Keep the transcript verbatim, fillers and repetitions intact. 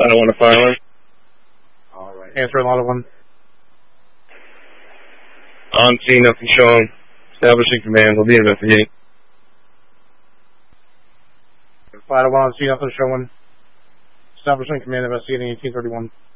Ladder one to fire one. All right. Answer Ladder one. On scene, nothing shown. Establishing command. We'll be investigating. Ladder one on scene, nothing showing. Establishing command, investigating eighteen thirty-one.